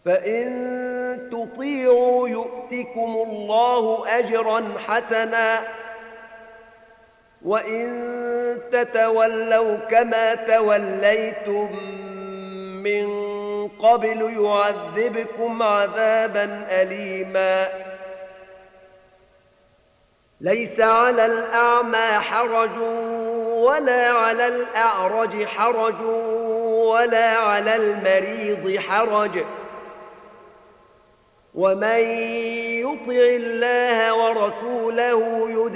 فإن تطيعوا يؤتكم الله أجرا حسنا وإن تتولوا كما توليتم من قبل يعذبكم عذابا أليما ليس على الأعمى حرج ولا على الأعرج حرج ولا على المريض حرج ومن يطع الله ورسوله